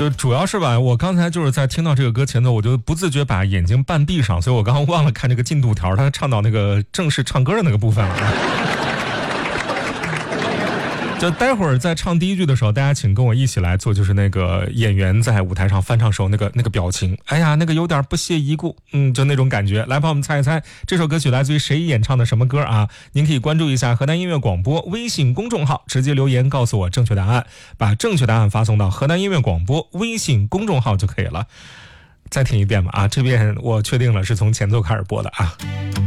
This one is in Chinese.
就主要是吧，我刚才就是在听到这个歌前头，我就不自觉把眼睛半闭上，所以我刚刚忘了看这个进度条，他唱到那个正式唱歌的那个部分了。就待会儿在唱第一句的时候，大家请跟我一起来做，就是那个演员在舞台上翻唱时候那个表情，哎呀，那个有点不屑一顾，就那种感觉。来，帮我们猜一猜，这首歌曲来自于谁演唱的什么歌啊？您可以关注一下河南音乐广播微信公众号，直接留言告诉我正确答案，把正确答案发送到河南音乐广播微信公众号就可以了。再听一遍吧啊，这遍我确定了是从前奏开始播的啊。